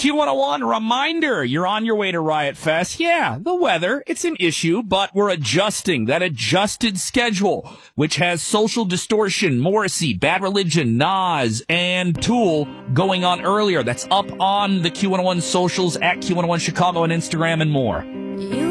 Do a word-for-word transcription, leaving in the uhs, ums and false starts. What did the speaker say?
Q one oh one reminder, you're on your way to Riot Fest. Yeah, the weather, it's an issue, but we're adjusting that adjusted schedule, which has Social Distortion, Morrissey, Bad Religion, Nas, and Tool going on earlier. That's up on the Q one oh one socials, at Q one oh one Chicago on Instagram and more. You